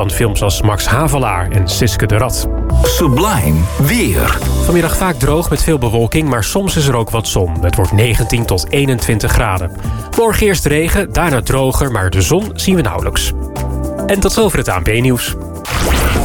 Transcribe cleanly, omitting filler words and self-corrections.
van films als Max Havelaar en Siske de Rat. Sublime weer. Vanmiddag vaak droog met veel bewolking, maar soms is er ook wat zon. Het wordt 19 tot 21 graden. Morgen eerst regen, daarna droger, maar de zon zien we nauwelijks. En tot zover het ANP-nieuws.